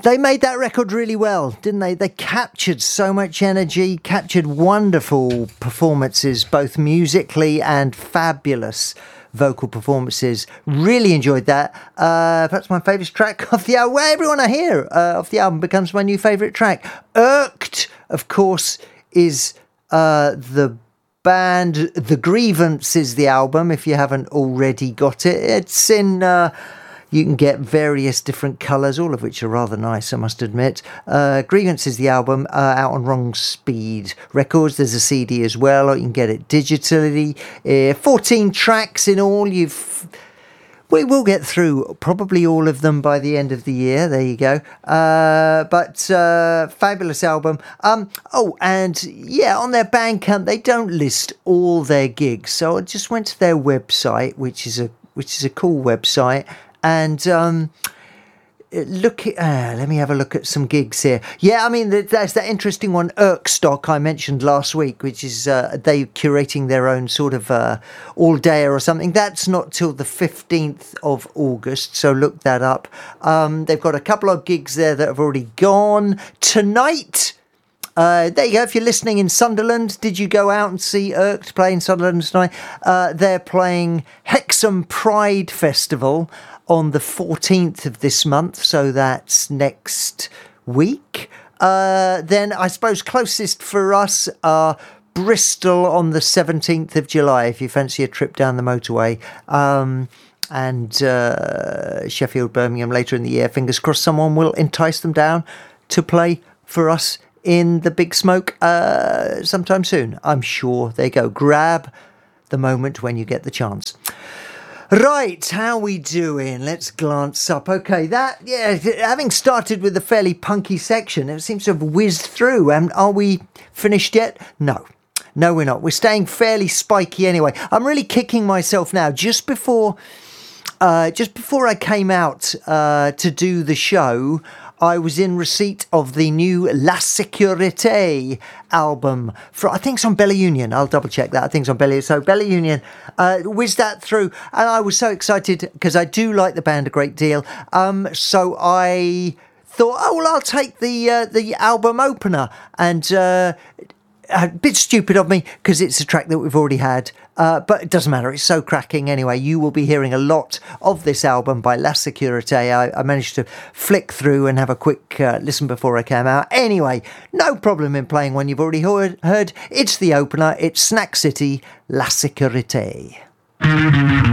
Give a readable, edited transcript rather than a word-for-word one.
They made that record really well, didn't they? They captured so much energy, captured wonderful performances, both musically and fabulous vocal performances. Really enjoyed that. Perhaps my favourite track of the album. Well, everyone I hear of the album becomes my new favourite track. Irked, of course, is the band. The Grievance is the album, if you haven't already got it. It's in... you can get various different colours, all of which are rather nice, I must admit. Grievance is the album, out on Wrong Speed Records. There's a CD as well, or you can get it digitally. 14 tracks in all. We will get through probably all of them by the end of the year. There you go. But fabulous album. And yeah, on their Bandcamp, they don't list all their gigs. So I just went to their website, which is a cool website. And let me have a look at some gigs here. Yeah, I mean, there's that interesting one, Irkstock, I mentioned last week, which is they curating their own sort of all-dayer or something. That's not till the 15th of August, so look that up. They've got a couple of gigs there that have already gone. Tonight... there you go. If you're listening in Sunderland, did you go out and see Irked play in Sunderland tonight? They're playing Hexham Pride Festival on the 14th of this month, so that's next week. Then I suppose closest for us are Bristol on the 17th of July, if you fancy a trip down the motorway. And Sheffield, Birmingham later in the year. Fingers crossed someone will entice them down to play for us in the Big Smoke sometime soon. I'm sure they go. Grab the moment when you get the chance. Right, how we doing? Let's glance up. Okay, having started with a fairly punky section, it seems to have whizzed through. And are we finished yet? No, we're not. We're staying fairly spiky anyway. I'm really kicking myself now. Just before I came out to do the show, I was in receipt of the new La Sécurité album. I think it's on Bella Union. I'll double check that. I think it's on Bella Union. So Bella Union, whizzed that through. And I was so excited because I do like the band a great deal. So I thought, I'll take the album opener. And a bit stupid of me because it's a track that we've already had. But it doesn't matter. It's so cracking anyway. You will be hearing a lot of this album by La Sécurité. I managed to flick through and have a quick listen before I came out. Anyway, no problem in playing one you've already heard. It's the opener. It's Snack City, La Sécurité.